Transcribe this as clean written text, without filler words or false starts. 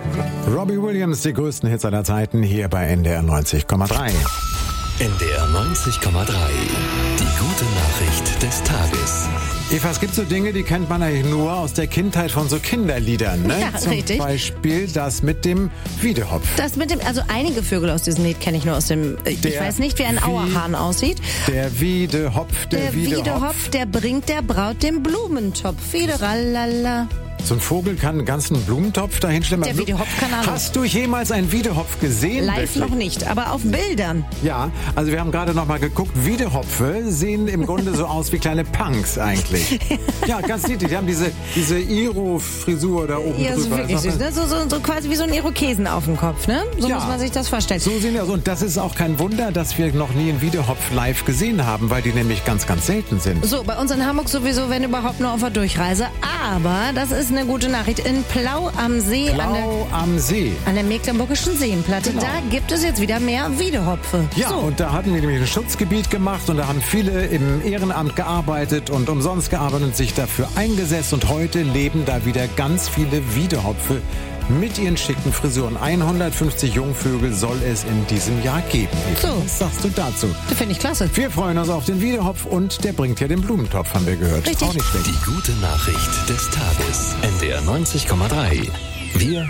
Robbie Williams, die größten Hits aller Zeiten, hier bei NDR 90,3. NDR 90,3. Die gute Nachricht des Tages. Eva, es gibt so Dinge, die kennt man eigentlich nur aus der Kindheit von so Kinderliedern, ne? Ja, richtig. Zum Beispiel das mit dem Wiedehopf. Also einige Vögel aus diesem Lied kenne ich nur aus dem, ich weiß nicht, wie ein Auerhahn aussieht. Der Wiedehopf, der Wiedehopf, der bringt der Braut den Blumentopf. Fiederalala. So ein Vogel kann einen ganzen Blumentopf dahin stellen. Der Wiedehopf kann alles. Hast du jemals einen Wiedehopf gesehen? Live wirklich? noch nicht, aber auf Bildern. Ja, also wir haben gerade noch mal geguckt. Wiedehopfe sehen im Grunde so aus wie kleine Punks eigentlich. Ja, ganz niedlich. Die haben diese Iro-Frisur da oben Ja, so drüber. wirklich süß, ne? So quasi wie so ein Irokesen auf dem Kopf, ne? So Ja. muss man sich das vorstellen. So sehen die aus. Und das ist auch kein Wunder, dass wir noch nie einen Wiedehopf live gesehen haben, weil die nämlich ganz, ganz selten sind. So, bei uns in Hamburg sowieso, wenn überhaupt nur auf der Durchreise. Aber das ist eine gute Nachricht. In Plau am See, Am See. an der Mecklenburgischen Seenplatte, Genau. da gibt es jetzt wieder mehr Wiedehopfe. Ja, so. und da hatten wir nämlich ein Schutzgebiet gemacht und da haben viele im Ehrenamt gearbeitet und umsonst gearbeitet und sich dafür eingesetzt. Und heute leben da wieder ganz viele Wiedehopfe mit ihren schicken Frisuren. 150 Jungvögel soll es in diesem Jahr geben. Eva. So. Was sagst du dazu? Das finde ich klasse. Wir freuen uns auf den Wiedehopf und der bringt ja den Blumentopf, haben wir gehört. Richtig. Auch nicht schlecht. Die gute Nachricht des Tages. NDR 90,3. Wir